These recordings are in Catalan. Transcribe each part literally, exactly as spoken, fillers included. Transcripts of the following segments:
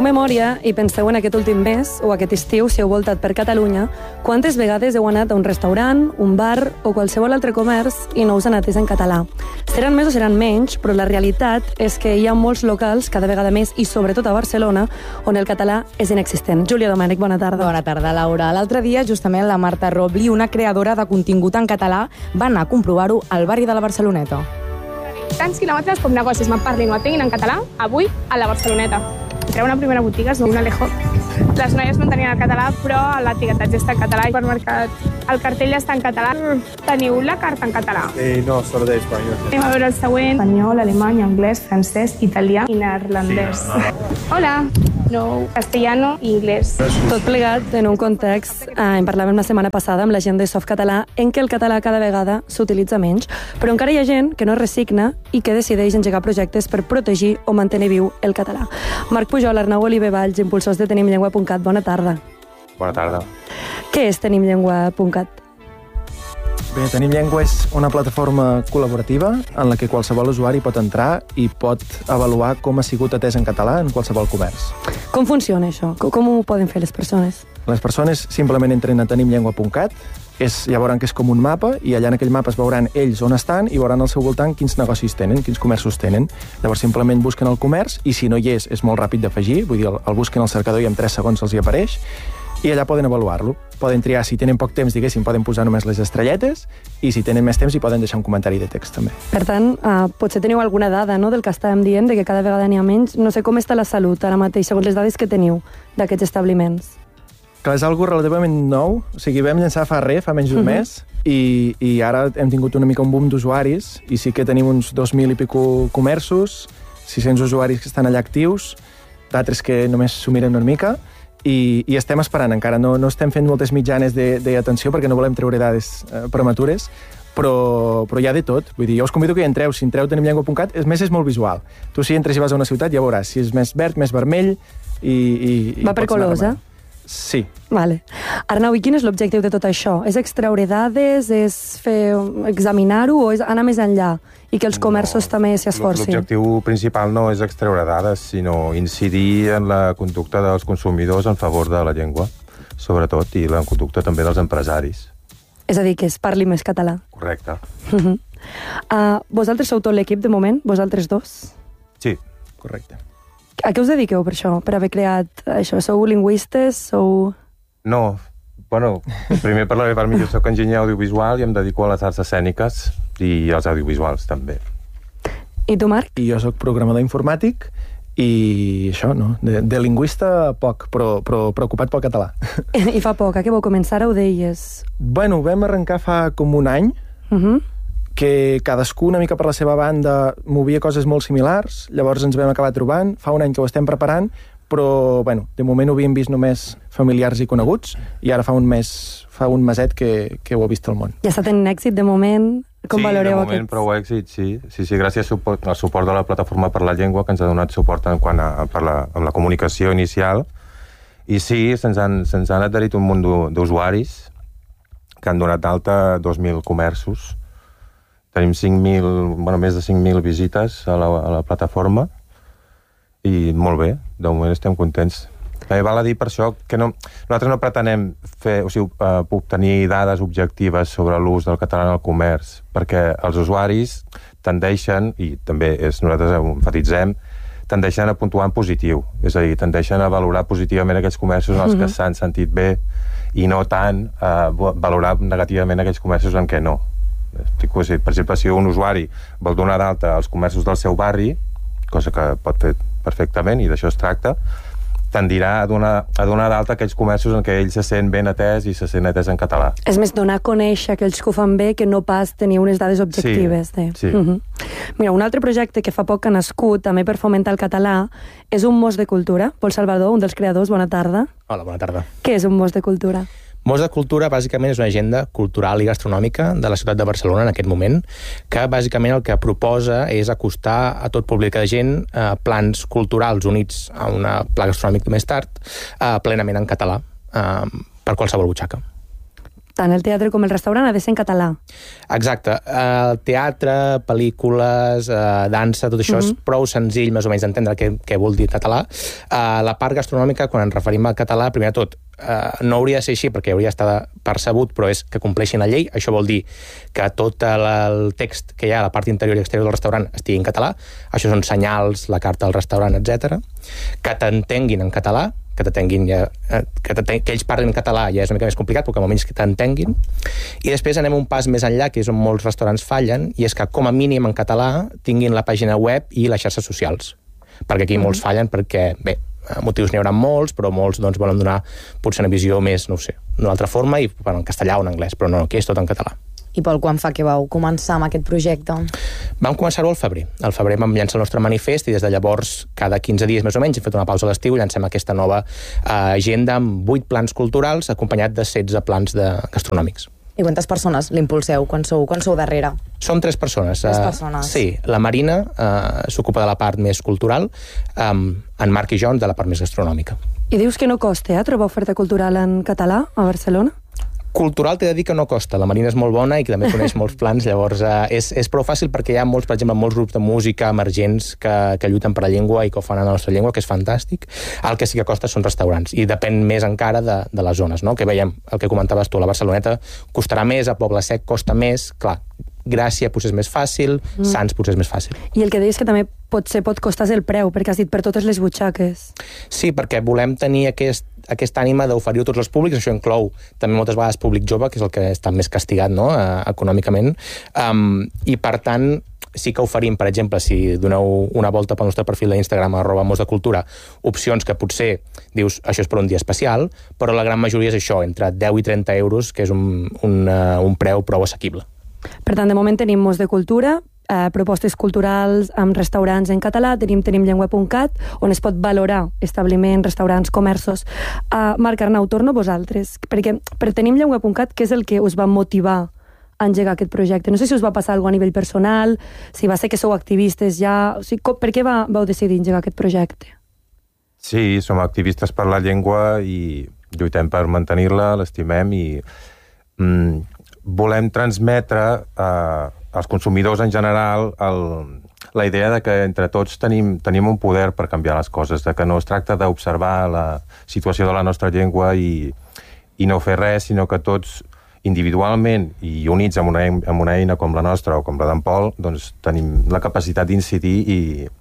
memòria i penseu en aquest últim mes o aquest estiu, si heu voltat per Catalunya, quantes vegades heu anat a un restaurant, un bar o qualsevol altre comerç i no us han atès en català. Seran més o seran menys, però la realitat és que hi ha molts locals, cada vegada més, i sobretot a Barcelona, on el català és inexistent. Júlia Domènech, bona tarda. Bona tarda, Laura. L'altre dia, justament, la Marta Robli, una creadora de contingut en català, va anar a comprovar-ho al barri de la Barceloneta. Tants quilòmetres com negocis me'n parlin o atenguin en català, avui a la Barceloneta. Entreu a una primera botiga, es diu un Alejo. Les noies mantenien el català, però l'etiquetatge està en català. El supermercat, el cartell està en català. Teniu la carta en català? Eh, no, solo de espanyol. Anem a veure el següent. Espanyol, alemany, anglès, francès, italià i neerlandès. Sí. Hola. No, castellano i anglès. Tot plegat en un context, eh, en parlàvem la setmana passada amb la gent de Softcatalà, en què el català cada vegada s'utilitza menys, però encara hi ha gent que no es resigna i que decideix engegar projectes per protegir o mantenir viu el català. Marc Pujol, Arnau Oliver Valls, impulsors de tenim llengua punt cat, bona tarda. Bona tarda. Què és tenim llengua punt cat? Bé, Tenim Llengua és una plataforma col·laborativa en la que qualsevol usuari pot entrar i pot avaluar com ha sigut atès en català en qualsevol comerç. Com funciona això? Com ho poden fer les persones? Les persones simplement entren a tenim llengua punt cat, és, ja veuran que és com un mapa, i allà en aquell mapa es veuran ells on estan i veuran al seu voltant quins negocis tenen, quins comerços tenen. Llavors simplement busquen el comerç i si no hi és, és molt ràpid d'afegir, vull dir, el, el busquen al cercador i en tres segons els hi apareix, i allà poden avaluar-lo. Poden triar, si tenen poc temps, diguéssim, poden posar només les estrelletes, i si tenen més temps hi poden deixar un comentari de text, també. Per tant, uh, potser teniu alguna dada, no?, del que estàvem dient, de que cada vegada n'hi ha menys. No sé com està la salut ara mateix, segons les dades que teniu d'aquests establiments. Clar, és algo relativament nou, o sigui, vam llançar fa res, fa menys d'un uh -huh. mes, i, i ara hem tingut una mica un boom d'usuaris, i sí que tenim uns dos mil i pico comerços, sis-cents usuaris que estan allà actius, d'altres que només s'ho miren una mica, I, i estem esperant encara. No, no estem fent moltes mitjanes d'atenció perquè no volem treure dades eh, prematures, però, però hi ha de tot. Vull dir, jo us convido que hi entreu. Si entreu a tenim llengua punt cat, és més, és molt visual. Tu si entres i vas a una ciutat ja veuràs si és més verd, més vermell i... i, i Va per colors, eh? Sí. Vale. Arnau, i quin és l'objectiu de tot això? És extreure dades, és fer examinar-ho o és anar més enllà i que els comerços no, també s'hi esforcin? L'objectiu principal no és extreure dades, sinó incidir en la conducta dels consumidors en favor de la llengua, sobretot, i la conducta també dels empresaris. És a dir, que es parli més català. Correcte. Uh-huh. uh, vosaltres sou tot l'equip, de moment? Vosaltres dos? Sí. Correcte. A què us dediqueu per això, per haver creat això? Sou lingüistes? Sou... No, bueno, primer parlaré per mi. Jo soc enginyer audiovisual i em dedico a les arts escèniques i als audiovisuals, també. I tu, Marc? I jo soc programador informàtic i això, no? De, de lingüista, poc, però, però preocupat pel català. I fa poc, a què vau començar, ho deies? Bueno, vam arrencar fa com un any, Uh-huh. que cadascú una mica per la seva banda movia coses molt similars, llavors ens vam acabar trobant, fa un any que ho estem preparant, però, bueno, de moment ho havíem vist només familiars i coneguts, i ara fa un mes, fa un meset que, que ho ha vist al món. Ja està tenint èxit, de moment? Com sí, valoreu de moment aquests? prou èxit, sí. Sí, sí, gràcies al suport, al suport de la Plataforma per la Llengua, que ens ha donat suport en quant a, per la, amb la comunicació inicial. I sí, se'ns han, se'ns han adherit un munt d'usuaris que han donat d'alta dos mil comerços. Tenim cinc mil, bueno, més de cinc mil visites a la, a la plataforma i molt bé, de moment estem contents. També val a dir per això que no, nosaltres no pretenem fer, o sigui, uh, obtenir dades objectives sobre l'ús del català en el comerç, perquè els usuaris tendeixen, i també és, nosaltres ho enfatitzem, tendeixen a puntuar en positiu, és a dir, tendeixen a valorar positivament aquells comerços en els que s'han sentit bé i no tant a uh, valorar negativament aquells comerços en què no. Per exemple, si un usuari vol donar d'alta als comerços del seu barri, cosa que pot fer perfectament, i d'això es tracta, tendirà a donar, a donar d'alta aquells comerços en què ell se sent ben atès i se sent atès en català. És més donar a conèixer aquells que ho fan bé que no pas tenir unes dades objectives. Sí, de... sí. Uh-huh. Mira, un altre projecte que fa poc que ha nascut, també per fomentar el català, és un mos de cultura. Pol Salvador, un dels creadors, bona tarda. Hola, bona tarda. Què és un mos de cultura? Mos de Cultura, bàsicament, és una agenda cultural i gastronòmica de la ciutat de Barcelona en aquest moment, que bàsicament el que proposa és acostar a tot públic de gent eh, plans culturals units a un pla gastronòmic més tard, eh, plenament en català, eh, per qualsevol butxaca. tant el teatre com el restaurant ha de ser en català. Exacte. El teatre, pel·lícules, eh, dansa, tot això uh-huh. és prou senzill, més o menys, d'entendre què, què vol dir català. Uh, la part gastronòmica, quan ens referim al català, primer de tot, uh, no hauria de ser així perquè hauria d'estar percebut, però és que compleixin la llei. Això vol dir que tot el, el text que hi ha a la part interior i exterior del restaurant estigui en català. Això són senyals, la carta del restaurant, etcètera. Que t'entenguin en català, que t'atenguin ja, que, que ells parlin en català ja és una mica més complicat, però que almenys que t'entenguin. I després anem un pas més enllà, que és on molts restaurants fallen, i és que com a mínim en català tinguin la pàgina web i les xarxes socials. Perquè aquí mm-hmm. molts fallen perquè, bé, motius n'hi haurà molts, però molts doncs, volen donar potser una visió més, no ho sé, d'una altra forma, i bueno, en castellà o en anglès, però no, aquí és tot en català. I Pol, quan fa que vau començar amb aquest projecte? Vam començar-ho al febrer. Al febrer vam llançar el nostre manifest i des de llavors, cada quinze dies més o menys, hem fet una pausa a l'estiu i llancem aquesta nova eh, agenda amb vuit plans culturals acompanyat de setze plans de gastronòmics. I quantes persones l'impulseu quan sou, quan sou darrere? Som tres persones. Tres persones. Uh, sí, la Marina uh, s'ocupa de la part més cultural, um, en Marc i jo de la part més gastronòmica. I dius que no costa, eh, trobar oferta cultural en català a Barcelona? Cultural t'he de dir que no costa. La Marina és molt bona i que també coneix molts plans, llavors eh, és, és prou fàcil perquè hi ha molts, per exemple, molts grups de música emergents que, que lluiten per la llengua i que ho fan en la nostra llengua, que és fantàstic. El que sí que costa són restaurants i depèn més encara de, de les zones, no? Que veiem, el que comentaves tu, a la Barceloneta costarà més, a Poble Sec costa més, clar, Gràcia potser és més fàcil, mm. Sants potser és més fàcil. I el que deies que també potser pot costar el preu, perquè has dit per totes les butxaques. Sí, perquè volem tenir aquest, aquesta ànima d'oferir a tots els públics, això inclou també moltes vegades públic jove, que és el que està més castigat, no?, eh, econòmicament, um, i per tant sí que oferim, per exemple, si doneu una volta pel nostre perfil d'Instagram, arroba Mos de Cultura, opcions que potser dius, això és per un dia especial, però la gran majoria és això, entre deu i trenta euros, que és un, un, uh, un preu prou assequible. Per tant, de moment tenim Mos de Cultura, eh, propostes culturals amb restaurants en català, tenim tenim llengua punt cat, on es pot valorar establiments, restaurants, comerços. Uh, Marc, Arnau, torno a vosaltres, perquè per tenim llengua punt cat, què és el que us va motivar a engegar aquest projecte? No sé si us va passar alguna cosa a nivell personal, si va ser que sou activistes ja... O sigui, com, per què va, vau decidir engegar aquest projecte? Sí, som activistes per la llengua i lluitem per mantenir-la, l'estimem i mm, volem transmetre eh, als consumidors en general el, la idea de que entre tots tenim, tenim un poder per canviar les coses, de que no es tracta d'observar la situació de la nostra llengua i, i no fer res, sinó que tots individualment i units amb una, amb una eina com la nostra o com la d'en Pol, doncs tenim la capacitat d'incidir i,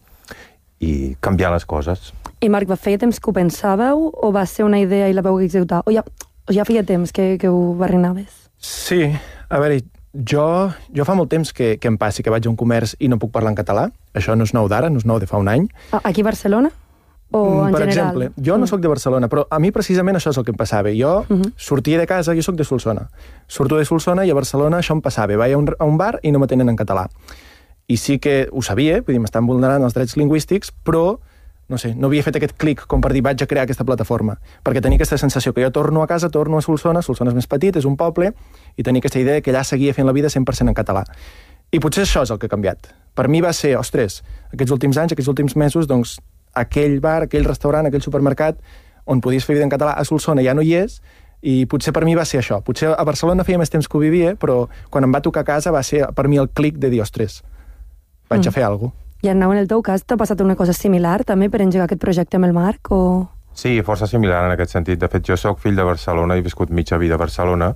i canviar les coses. I Marc, va feia temps que ho pensàveu o va ser una idea i la vau executar? O ja, o ja feia temps que, que ho barrinaves? Sí, a veure, jo, jo fa molt temps que, que em passi que vaig a un comerç i no puc parlar en català. Això no és nou d'ara, no és nou de fa un any. Aquí a Barcelona? O en per general? exemple, jo no sóc de Barcelona, però a mi precisament això és el que em passava. Jo uh-huh. sortia de casa, jo sóc de Solsona. Surto de Solsona i a Barcelona això em passava. Vaig a un, a un bar i no m'atenen en català. I sí que ho sabia, vull dir, m'estan vulnerant els drets lingüístics, però no sé, no havia fet aquest clic com per dir vaig a crear aquesta plataforma, perquè tenia aquesta sensació que jo torno a casa, torno a Solsona, Solsona és més petit, és un poble, i tenia aquesta idea que allà seguia fent la vida cent per cent en català. I potser això és el que ha canviat. Per mi va ser, ostres, aquests últims anys, aquests últims mesos, doncs, aquell bar, aquell restaurant, aquell supermercat, on podies fer vida en català, a Solsona ja no hi és, i potser per mi va ser això. Potser a Barcelona feia més temps que ho vivia, però quan em va tocar a casa va ser per mi el clic de dir, ostres, vaig mm. a fer alguna cosa. I Arnau, en el teu cas, t'ha passat una cosa similar també per engegar aquest projecte amb el Marc? O... Sí, força similar en aquest sentit. De fet, jo sóc fill de Barcelona i he viscut mitja vida a Barcelona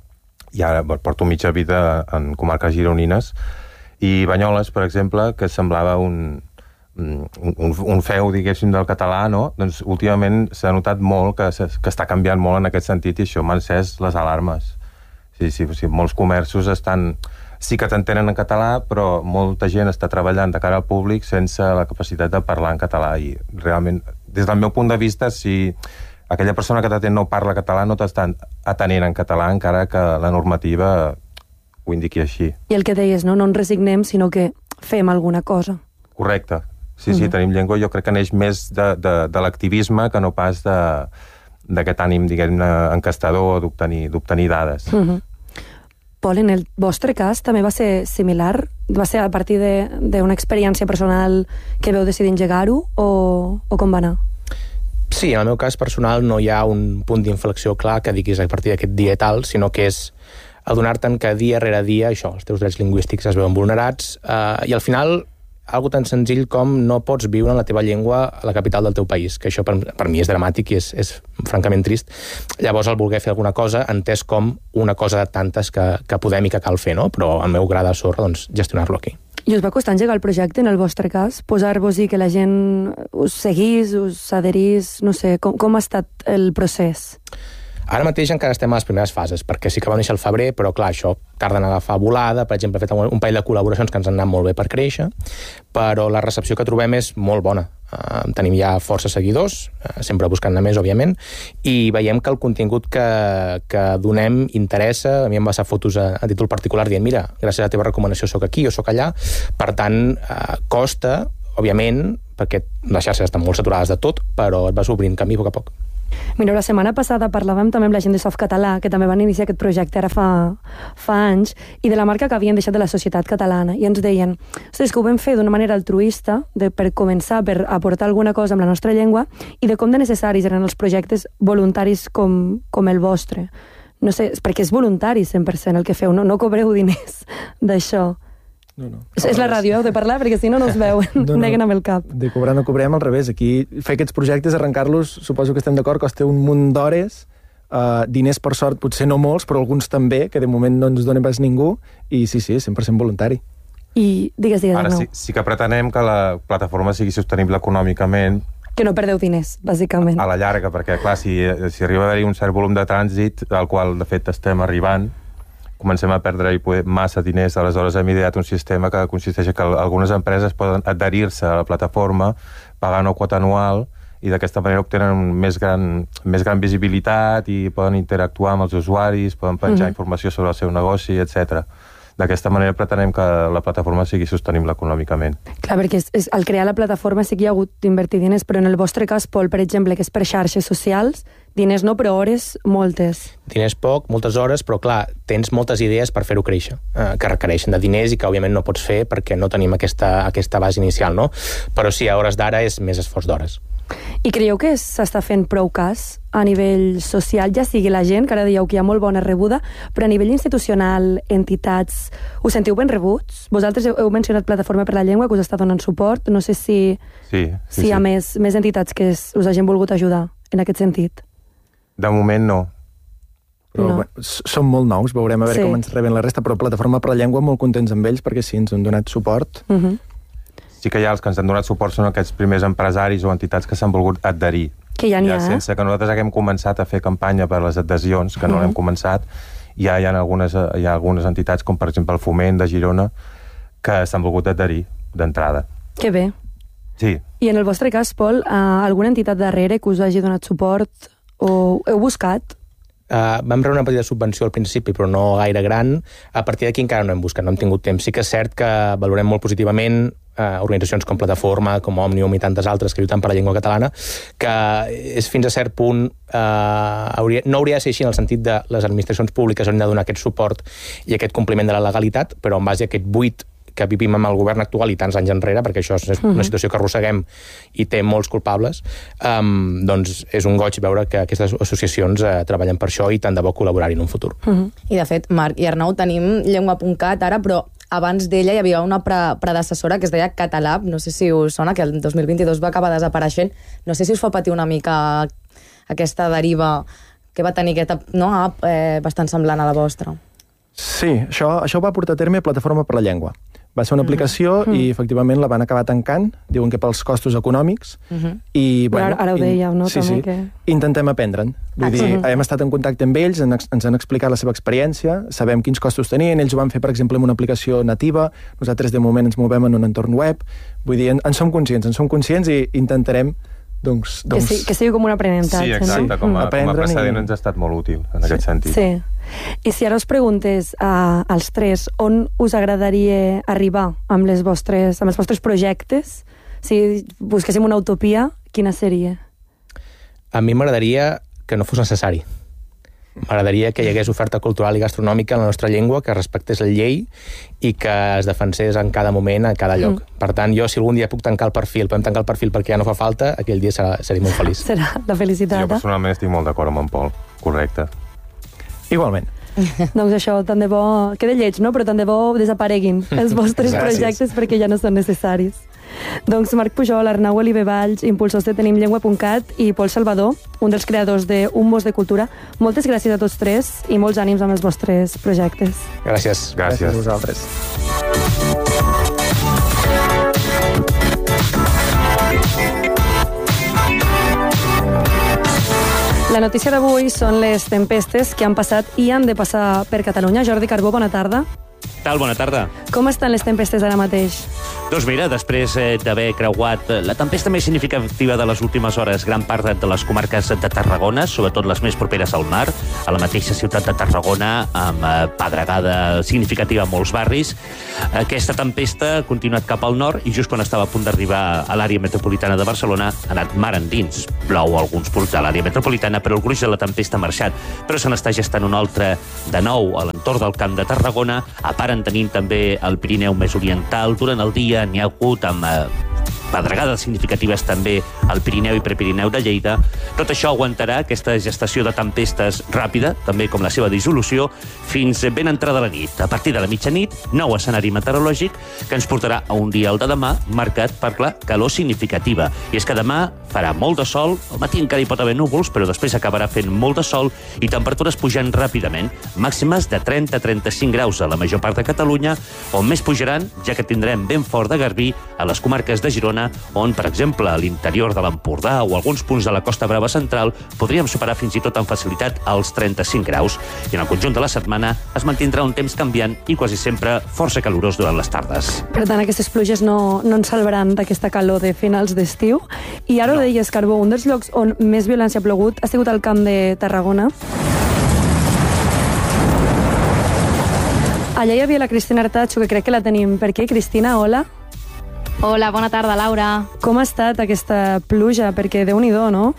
i ara porto mitja vida en comarques gironines i Banyoles, per exemple, que semblava un, un, un feu, diguéssim, del català, no? Doncs últimament s'ha notat molt que, que està canviant molt en aquest sentit i això m'ha encès les alarmes. Sí, sí, sí, molts comerços estan... Sí que t'entenen en català, però molta gent està treballant de cara al públic sense la capacitat de parlar en català i realment, des del meu punt de vista, si aquella persona que t'atén no parla català, no t'estan atenent en català, encara que la normativa ho indiqui així. I el que deies, no? No ens resignem, sinó que fem alguna cosa. Correcte. Sí, sí, mm-hmm. tenim llengua, jo crec que neix més de, de, de l'activisme que no pas de, d'aquest ànim, diguem-ne, encastador d'obtenir, d'obtenir dades. Mm-hmm. Pol, en el vostre cas també va ser similar? Va ser a partir d'una experiència personal que veu decidir engegar-ho o, o com va anar? Sí, en el meu cas personal no hi ha un punt d'inflexió clar que diguis a partir d'aquest dia i tal, sinó que és adonar-te'n que dia rere dia això, els teus drets lingüístics es veuen vulnerats eh, i al final algo tan senzill com no pots viure en la teva llengua a la capital del teu país, que això per, per mi és dramàtic i és, és francament trist. Llavors el voler fer alguna cosa entès com una cosa de tantes que, que podem i que cal fer, no? Però el meu gra de sorra, doncs, gestionar-lo aquí. I us va costar engegar el projecte, en el vostre cas? Posar-vos-hi que la gent us seguís, us adherís, no sé, com, com ha estat el procés? Ara mateix encara estem a les primeres fases, perquè sí que va néixer al febrer, però clar, això tarda en agafar volada. Per exemple, he fet un parell de col·laboracions que ens han anat molt bé per créixer, però la recepció que trobem és molt bona. Uh, tenim ja força seguidors, uh, sempre buscant-ne més, òbviament, i veiem que el contingut que, que donem interessa. A mi em va passar fotos a, a títol particular dient, mira, gràcies a la teva recomanació soc aquí o soc allà. Per tant, uh, costa, òbviament, perquè les xarxes estan molt saturades de tot, però et vas obrint camí a poc a poc. Mireu, la setmana passada parlàvem també amb la gent de Softcatalà, que també van iniciar aquest projecte ara fa, fa anys, i de la marca que havien deixat de la societat catalana, i ens deien, ostres, que ho vam fer d'una manera altruista, de, per començar, per aportar alguna cosa amb la nostra llengua, i de com de necessaris eren els projectes voluntaris com, com el vostre. No sé, perquè és voluntari cent per cent el que feu, no, no cobreu diners d'això. No, no. És, és la ràdio, heu de parlar, perquè si no no us veuen, no, no, neguen amb el cap. De cobrar no cobrem, al revés. Aquí fer aquests projectes, arrencar-los, suposo que estem d'acord, costa un munt d'hores, uh, diners per sort, potser no molts, però alguns també, que de moment no ens dona pas ningú, i sí, sí, cent per cent voluntari. I digues, digues, Ara no. sí, sí que pretenem que la plataforma sigui sostenible econòmicament, que no perdeu diners, bàsicament. a la llarga, perquè clar, si, si arriba a haver-hi un cert volum de trànsit, al qual de fet estem arribant, comencem a perdre i poder massa diners, aleshores hem ideat un sistema que consisteix en que algunes empreses poden adherir-se a la plataforma pagant una quota anual i d'aquesta manera obtenen més gran, més gran visibilitat i poden interactuar amb els usuaris, poden penjar mm-hmm. informació sobre el seu negoci, etcètera. D'aquesta manera pretenem que la plataforma sigui sostenible econòmicament. Clar, perquè és, és, al crear la plataforma sí que hi ha hagut d'invertir diners, però en el vostre cas, Pol, per exemple, que és per xarxes socials, diners no, però hores, moltes. Diners poc, moltes hores, però clar, tens moltes idees per fer-ho créixer, eh, que requereixen de diners i que òbviament no pots fer perquè no tenim aquesta, aquesta base inicial, no? Però sí, a hores d'ara és més esforç d'hores. I creieu que s'està fent prou cas a nivell social, ja sigui la gent, que ara dieu que hi ha molt bona rebuda, però a nivell institucional, entitats, us sentiu ben rebuts? Vosaltres heu, heu mencionat Plataforma per la Llengua, que us està donant suport. No sé si, sí, sí, si hi ha sí. més, més entitats que us, us hagin volgut ajudar en aquest sentit. De moment no. Però No. bueno, s- som molt nous, veurem a veure Sí. com ens reben la resta, però Plataforma per la Llengua molt contents amb ells perquè sí, ens han donat suport. Uh -huh. Sí que ja els que ens han donat suport són aquests primers empresaris o entitats que s'han volgut adherir. Que ja n'hi ha, ja, eh? sense que nosaltres haguem començat a fer campanya per les adhesions, que no Mhm. l'hem començat, ja hi ha algunes, hi ha algunes entitats, com per exemple el Foment de Girona, que s'han volgut adherir d'entrada. Que bé. Sí, I en el vostre cas, Pol, uh, alguna entitat darrere que us hagi donat suport o heu buscat? Uh, vam rebre una petita subvenció al principi, però no gaire gran. A partir d'aquí encara no hem buscat, no hem tingut temps. Sí que és cert que valorem molt positivament uh, organitzacions com Plataforma, com Òmnium i tantes altres que lluiten per la llengua catalana, que és fins a cert punt uh, hauria, no hauria de ser així en el sentit de les administracions públiques han de donar aquest suport i aquest compliment de la legalitat, però en base a aquest buit que vivim amb el govern actual i tants anys enrere, perquè això és una situació que arrosseguem i té molts culpables, um, doncs és un goig veure que aquestes associacions uh, treballen per això i tant de bo col·laborar-hi en un futur. Uh -huh. I de fet, Marc i Arnau, tenim llengua punt cat ara, però abans d'ella hi havia una pre predecessora que es deia Catalab, no sé si us sona, que el dos mil vint-i-dos va acabar desapareixent. No sé si us fa patir una mica aquesta deriva que va tenir aquesta, no, app eh, bastant semblant a la vostra. Sí, això, això ho va portar a terme Plataforma per la Llengua. Va ser una aplicació Mm. i efectivament la van acabar tancant, diuen que pels costos econòmics, Uh-huh. i Però bueno, ara- ara ho in- dèieu, no, Sí, també, sí, que- intentem aprendre'n. Vull dir, Exacte. hem estat en contacte amb ells, ens, ens han explicat la seva experiència, sabem quins costos tenien, ells ho van fer, per exemple, amb una aplicació nativa, nosaltres de moment ens movem en un entorn web, vull dir, en, en som conscients, en som conscients i intentarem doncs... Que, doncs sí, que sigui com un aprenentatge. sí, exacte. No? Com a, com a Aprendre'n precedent i- ens ha estat molt útil en aquest sentit. Sí. I si ara us preguntés uh, als tres on us agradaria arribar amb, les vostres, amb els vostres projectes, si busquéssim una utopia, quina seria? A mi m'agradaria que no fos necessari. m'agradaria que hi hagués oferta cultural i gastronòmica en la nostra llengua, que respectés la llei i que es defensés en cada moment, a cada lloc. Mm. Per tant, jo, si algun dia puc tancar el perfil, podem tancar el perfil perquè ja no fa falta, aquell dia serà, seré molt feliç. Serà la felicitat. Jo personalment estic molt d'acord amb en Pol. Correcte. Igualment. Doncs això, tant de bo... Queda lleig, no? Però tant de bo desapareguin els vostres Gràcies. projectes perquè ja no són necessaris. Doncs Marc Pujol, Arnau Oliver Valls, impulsors de tenim llengua punt cat i Pol Salvador, un dels creadors de Un Mos de Cultura. Moltes gràcies a tots tres i molts ànims amb els vostres projectes. Gràcies. Gràcies. Gràcies a vosaltres. La notícia d'avui són les tempestes que han passat i han de passar per Catalunya. Jordi Carbó, bona tarda. Tal, bona tarda. Com estan les tempestes ara mateix? Doncs mira, després eh, d'haver creuat la tempesta més significativa de les últimes hores, gran part de les comarques de Tarragona, sobretot les més properes al mar, a la mateixa ciutat de Tarragona, amb eh, pedregada significativa a molts barris, aquesta tempesta ha continuat cap al nord i just quan estava a punt d'arribar a l'àrea metropolitana de Barcelona ha anat mar endins. Plou a alguns punts de l'àrea metropolitana, però el gruix de la tempesta ha marxat. Però se n'està gestant una altra de nou a l'entorn del Camp de Tarragona, a part en tenim també el Pirineu més oriental. Durant el dia n'hi ha hagut amb eh, pedregades significatives també al Pirineu i Prepirineu de Lleida. Tot això aguantarà aquesta gestació de tempestes ràpida, també com la seva dissolució, fins ben entrada la nit. A partir de la mitjanit, nou escenari meteorològic que ens portarà a un dia, el de demà, marcat per la calor significativa. I és que demà farà molt de sol, al matí encara hi pot haver núvols, però després acabarà fent molt de sol i temperatures pujant ràpidament, màximes de trenta a trenta-cinc graus a la major part de Catalunya, on més pujaran, ja que tindrem vent fort de garbí a les comarques de Girona, on, per exemple, a l'interior de l'Empordà o alguns punts de la Costa Brava central podríem superar fins i tot amb facilitat els trenta-cinc graus. I en el conjunt de la setmana es mantindrà un temps canviant i quasi sempre força calorós durant les tardes. Per tant, aquestes pluges no, no ens salvaran d'aquesta calor de finals d'estiu. I ara no. Ho deies, Carbó, un dels llocs on més violència ha plogut ha sigut al Camp de Tarragona. Allà hi havia la Cristina Artacho, que crec que la tenim. Per què, Cristina? Hola. Hola, bona tarda, Laura. Com ha estat aquesta pluja? Perquè Déu-n'hi-do, no?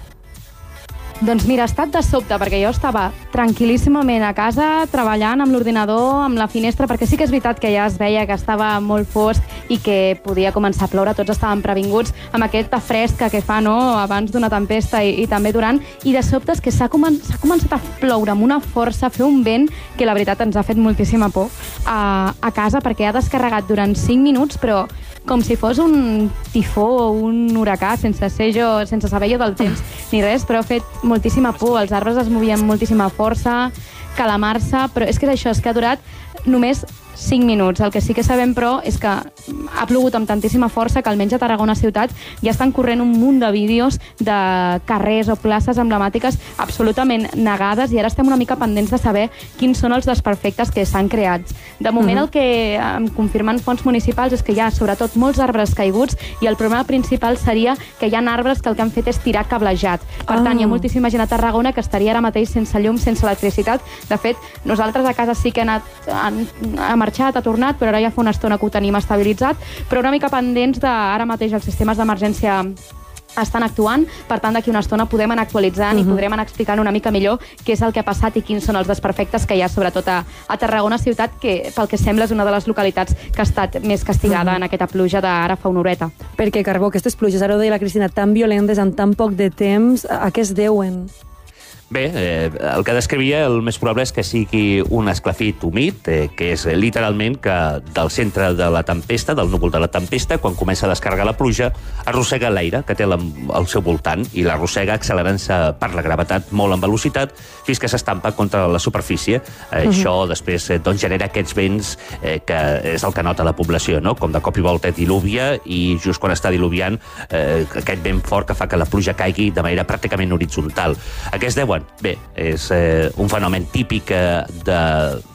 Doncs mira, ha estat de sobte, perquè jo estava tranquil·líssimament a casa, treballant amb l'ordinador, amb la finestra, perquè sí que és veritat que ja es veia que estava molt fosc i que podia començar a ploure, tots estàvem previnguts amb aquesta fresca que fa, no?, abans d'una tempesta i, i també durant, i de sobte és que s'ha comen començat a ploure amb una força, a fer un vent que la veritat ens ha fet moltíssima por a, a casa, perquè ha descarregat durant cinc minuts, però com si fos un tifó o un huracà, sense ser jo, sense saber jo del temps ni res, però ha fet moltíssima por, els arbres es movien amb moltíssima força, calamar-se, però és que és això, és que ha durat només cinc minuts. El que sí que sabem, però, és que ha plogut amb tantíssima força que almenys a Tarragona ciutat ja estan corrent un munt de vídeos de carrers o places emblemàtiques absolutament negades i ara estem una mica pendents de saber quins són els desperfectes que s'han creat. De moment, uh-huh. el que em confirmen fonts municipals és que hi ha, sobretot, molts arbres caiguts i el problema principal seria que hi ha arbres que el que han fet és tirar cablejat. Per oh. tant, hi ha moltíssima gent a Tarragona que estaria ara mateix sense llum, sense electricitat. De fet, nosaltres a casa sí que hem anat, han, ha marxat, ha tornat, però ara ja fa una estona que ho tenim estabilitzat, però una mica pendents de ara mateix els sistemes d'emergència estan actuant, per tant d'aquí una estona podem anar actualitzant uh-huh. i podrem anar explicant una mica millor què és el que ha passat i quins són els desperfectes que hi ha sobretot a, a Tarragona ciutat, que pel que sembla és una de les localitats que ha estat més castigada uh-huh. en aquesta pluja d'ara fa una horeta. Perquè, Carbó, aquestes pluges, ara ho deia la Cristina, tan violentes en tan poc de temps, a què es deuen? Bé, eh, el que descrivia el més probable és que sigui un esclafit humit, eh, que és eh, literalment que del centre de la tempesta, del núvol de la tempesta, quan comença a descarregar la pluja, arrossega l'aire que té la, al seu voltant i l'arrossega accelerant-se per la gravetat molt en velocitat fins que s'estampa contra la superfície. Eh, uh-huh. Això després eh, doncs, genera aquests vents eh, que és el que nota la població, no? Com de cop i volta diluvia i just quan està diluviant eh, aquest vent fort que fa que la pluja caigui de manera pràcticament horitzontal. A què es deuen? Bé, és eh, un fenomen típic eh, de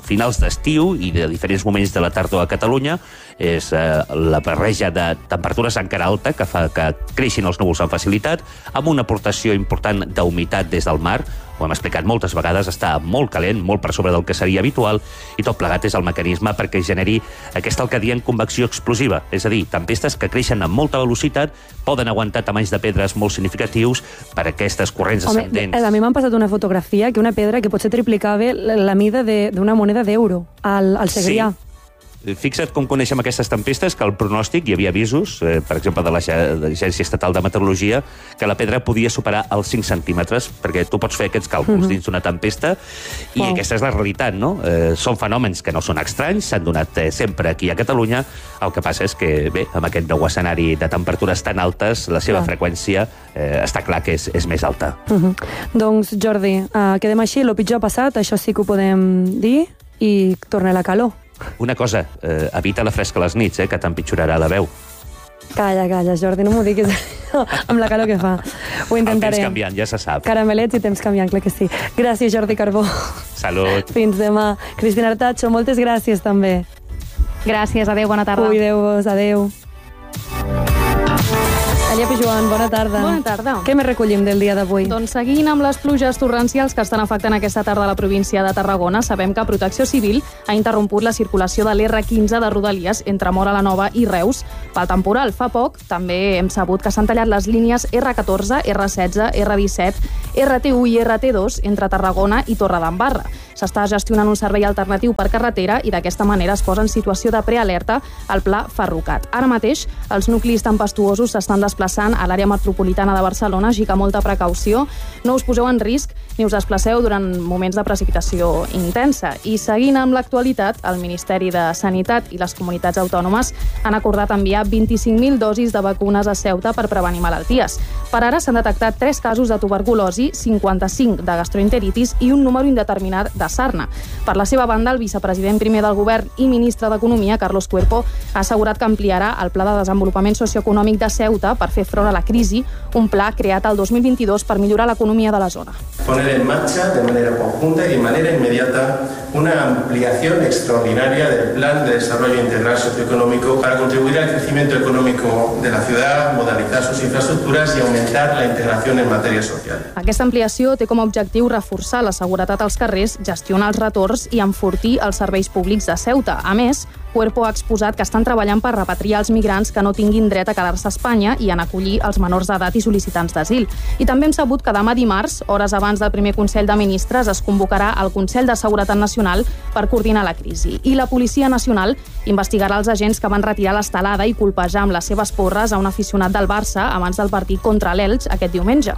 finals d'estiu i de diferents moments de la tardor a Catalunya. És eh, la barreja de temperatures encara alta que fa que creixin els núvols amb facilitat, amb una aportació important d'humitat des del mar. Ho hem explicat moltes vegades, està molt calent, molt per sobre del que seria habitual, i tot plegat és el mecanisme perquè generi aquesta el que diem convecció explosiva, és a dir, tempestes que creixen amb molta velocitat, poden aguantar tamanys de pedres molt significatius per aquestes corrents Home, ascendents. a mi m'han passat una fotografia que una pedra que potser triplicava la, la mida d'una moneda d'euro al, al Segrià. Sí. Fixa't com coneixem aquestes tempestes, que el pronòstic, hi havia avisos, eh, per exemple, de l'Agència Estatal de Meteorologia, que la pedra podia superar els cinc centímetres, perquè tu pots fer aquests càlculs mm-hmm. dins d'una tempesta, i wow. aquesta és la realitat, no? Eh, són fenòmens que no són estranys, s'han donat eh, sempre aquí a Catalunya, el que passa és que, bé, amb aquest nou escenari de temperatures tan altes, la seva clar. freqüència eh, està clar que és, és més alta. Mm-hmm. Doncs, Jordi, uh, quedem així, el pitjor ha passat, això sí que ho podem dir, i torna la calor. Una cosa, eh, evita la fresca a les nits, eh, que t'empitjorarà la veu. Calla, calla, Jordi, no m'ho diguis amb la calor que fa. Ho intentaré. El temps canviant, ja se sap. Caramelets i temps canviant, clar que sí. Gràcies, Jordi Carbó. Salut. Fins demà. Cristina Artacho, moltes gràcies també. Gràcies, adeu, bona tarda. Cuideu-vos, adeu. Elia Pijuan, bona tarda. Bona tarda. Què més recollim del dia d'avui? Doncs seguint amb les pluges torrencials que estan afectant aquesta tarda a la província de Tarragona, sabem que Protecció Civil ha interromput la circulació de l'R quinze de Rodalies entre Móra la Nova i Reus pel temporal. Fa poc també hem sabut que s'han tallat les línies R catorze, R setze, R disset, R T u i R T dos entre Tarragona i Torredembarra. S'està gestionant un servei alternatiu per carretera i d'aquesta manera es posa en situació de prealerta al Pla Ferrocat. Ara mateix, els nuclis tempestuosos s'estan desplaçant a l'àrea metropolitana de Barcelona, així que molta precaució. No us poseu en risc ni us desplaceu durant moments de precipitació intensa. I seguint amb l'actualitat, el Ministeri de Sanitat i les comunitats autònomes han acordat enviar vint-i-cinc mil dosis de vacunes a Ceuta per prevenir malalties. Per ara s'han detectat tres casos de tuberculosi, cinquanta-cinc de gastroenteritis i un número indeterminat de sarna. Per la seva banda, el vicepresident primer del govern i ministre d'Economia, Carlos Cuerpo, ha assegurat que ampliarà el Pla de Desenvolupament Socioeconòmic de Ceuta per fer front a la crisi, un pla creat el dos mil vint-i-dos per millorar l'economia de la zona. Poner en marcha de manera conjunta y de manera inmediata una ampliación extraordinaria del Plan de Desarrollo Integral Socioeconómico para contribuir al crecimiento económico de la ciudad, modernizar sus infraestructuras y aumentar la integración en materia social. Aquesta ampliació té com a objectiu reforçar la seguretat als carrers, gestionar els retorns i enfortir els serveis públics de Ceuta. A més, Cuerpo ha exposat que estan treballant per repatriar els migrants que no tinguin dret a quedar-se a Espanya i en acollir els menors d'edat i sol·licitants d'asil. I també hem sabut que demà dimarts, hores abans del primer Consell de Ministres, es convocarà el Consell de Seguretat Nacional per coordinar la crisi. I la Policia Nacional investigarà els agents que van retirar l'estelada i colpejar amb les seves porres a un aficionat del Barça abans del partit contra l'Elx aquest diumenge.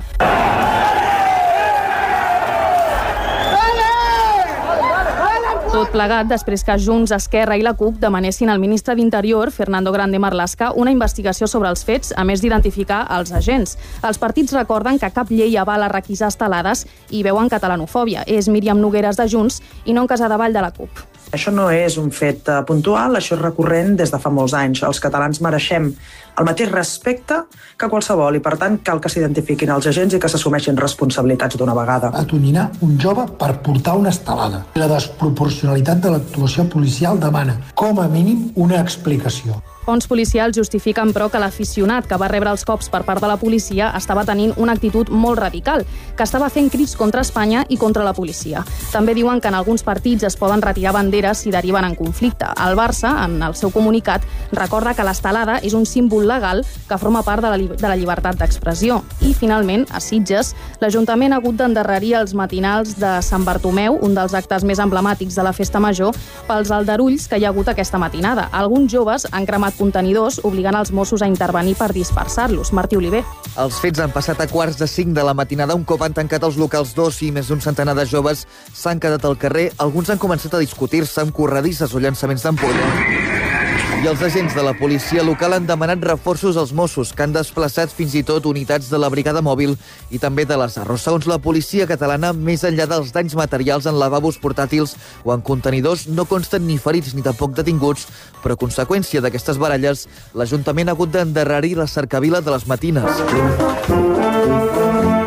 Tot plegat després que Junts, Esquerra i la CUP demanessin al ministre d'Interior, Fernando Grande Marlaska, una investigació sobre els fets, a més d'identificar els agents. Els partits recorden que cap llei avala requisar estelades i veuen catalanofòbia. És Míriam Nogueras de Junts i no en Casadevall de la CUP. Això no és un fet puntual, això és recurrent des de fa molts anys. Els catalans mereixem el mateix respecte que qualsevol i, per tant, cal que s'identifiquin els agents i que s'assumeixin responsabilitats d'una vegada. Atonyinar un jove per portar una estelada. La desproporcionalitat de l'actuació policial demana, com a mínim, una explicació. Fonts policials justifiquen, però, que l'aficionat que va rebre els cops per part de la policia estava tenint una actitud molt radical, que estava fent crits contra Espanya i contra la policia. També diuen que en alguns partits es poden retirar banderes si deriven en conflicte. El Barça, en el seu comunicat, recorda que l'estelada és un símbol legal que forma part de la, de la llibertat d'expressió. I, finalment, a Sitges, l'Ajuntament ha hagut d'endarrerir els matinals de Sant Bartomeu, un dels actes més emblemàtics de la Festa Major, pels aldarulls que hi ha hagut aquesta matinada. Alguns joves han cremat contenidors, obligant els Mossos a intervenir per dispersar-los. Martí Oliver. Els fets han passat a quarts de cinc de la matinada. Un cop han tancat els locals dos i més d'un centenar de joves s'han quedat al carrer. Alguns han començat a discutir-se amb corredisses o llançaments d'ampolla. I els agents de la policia local han demanat reforços als Mossos, que han desplaçat fins i tot unitats de la brigada mòbil i també de les Arro. Segons la policia catalana, més enllà dels danys materials en lavabos portàtils o en contenidors, no consten ni ferits ni tampoc detinguts, però a conseqüència d'aquestes baralles, l'Ajuntament ha hagut d'endarrerir la cercavila de les matines.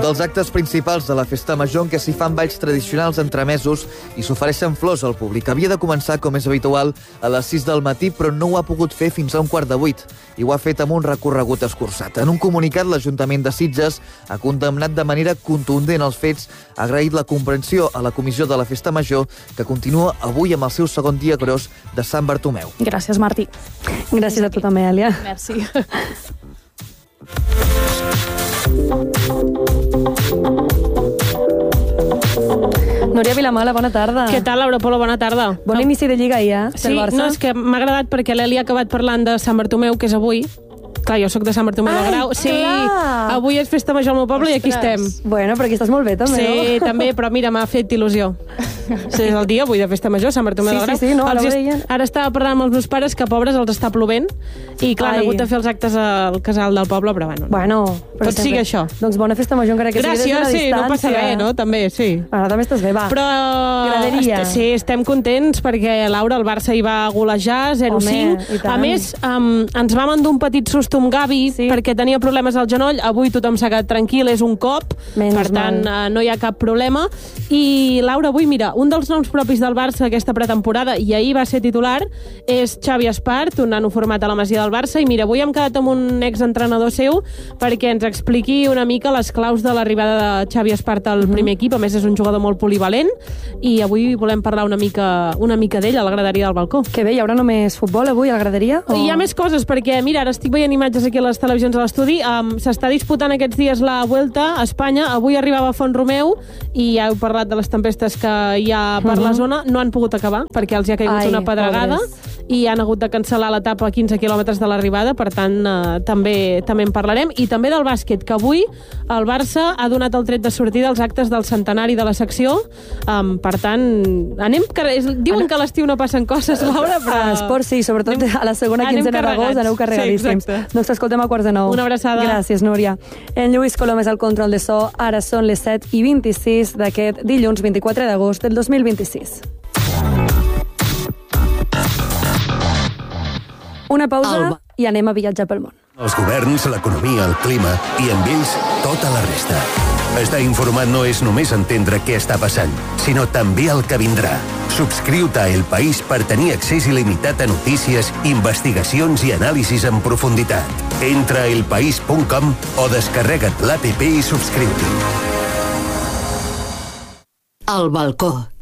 dels actes principals de la festa major en què s'hi fan balls tradicionals entremesos i s'ofereixen flors al públic. Havia de començar, com és habitual, a les sis del matí, però no ho ha pogut fer fins a un quart de vuit i ho ha fet amb un recorregut escurçat. En un comunicat, l'Ajuntament de Sitges ha condemnat de manera contundent els fets, ha agraït la comprensió a la Comissió de la Festa Major, que continua avui amb el seu segon dia gros de Sant Bartomeu. Gràcies, Martí. Gràcies a tu també, Èlia. Merci. Núria Vilamala, bona tarda. Què tal, Laura Polo? Bona tarda. Bon no. inici de Lliga ja, sí, del Barça. No, és que m'ha agradat perquè l'Èlia ha acabat parlant de Sant Bartomeu, que és avui. Clar, jo sóc de Sant Bartomeu de Grau. Sí, clar. Avui és festa major al meu poble. Ostres. I aquí estem. Bueno, però aquí estàs molt bé, també, sí, no? Sí, també, però mira, m'ha fet il·lusió. Sí, és el dia avui de festa major, Sant Bartomeu sí, de Grau. Sí, sí, no, els est... Ara estava parlant amb els meus pares que, pobres, els està plovent i, clar, Ai. han hagut de fer els actes al casal del poble, però bueno. Bueno, però tot sigui això. Doncs bona festa major, encara que Gràcies, sigui des d'una sí, distància. No passa res, no? També, sí. Ara també estàs bé, va. Però Graderia. Est sí, estem contents perquè, Laura, el Barça hi va golejar zero cinc. A més, um, ens vam endur un petit susto amb Gavi sí. perquè tenia problemes al genoll. Avui tothom s'ha quedat tranquil, és un cop. Menys per tant, uh, no hi ha cap problema. I, Laura, avui, mira, un dels noms propis del Barça aquesta pretemporada, i ahir va ser titular, és Xavi Espart, un nano format a la Masia del Barça, i mira, avui hem quedat amb un exentrenador seu perquè ens expliqui una mica les claus de l'arribada de Xavi Espart al primer mm. equip. A més, és un jugador molt polivalent, i avui volem parlar una mica, una mica d'ell a la graderia del balcó. Que bé, hi haurà només futbol avui a la graderia? O... Hi ha més coses, perquè, mira, ara estic veient imatges aquí a les televisions de l'estudi, um, s'està disputant aquests dies la Vuelta a Espanya, avui arribava a Font-romeu, i ja heu parlat de les tempestes que hi ha per uh-huh. la zona, no han pogut acabar, perquè els hi ha caigut Ai, una pedregada, pobres. I han hagut de cancel·lar l'etapa a quinze quilòmetres de l'arribada, per tant, eh, també també en parlarem. I també del bàsquet, que avui el Barça ha donat el tret de sortida als actes del centenari de la secció, um, per tant, anem... Diuen que a l'estiu no passen coses, Laura, però... A l'esport sí, sobretot anem, a la segona quinzena d'agost aneu carregadíssims. Sí, doncs t'escoltem a quarts de nou. Una abraçada. Gràcies, Núria. En Lluís Colom és el control de so, ara són les set i vint-i-sis d'aquest dilluns vint-i-quatre d'agost del dos mil vint-i-sis. Una pausa Alba. I anem a viatjar pel món. Els governs, l'economia, el clima i amb ells tota la resta. Estar informat no és només entendre què està passant, sinó també el que vindrà. Subscriu-te a El País per tenir accés il·limitat a notícies, investigacions i anàlisis en profunditat. Entra a elpaís punt com o descarrega't l'app i subscriu-t'hi. El balcó.